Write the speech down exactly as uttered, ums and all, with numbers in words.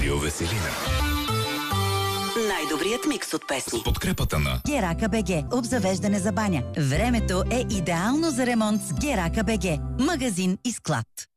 Радио Веселина. Най-добрият микс от песни. С подкрепата на Герака БГ. Обзавеждане за баня. Времето е идеално за ремонт с Герака БГ. Магазин и склад.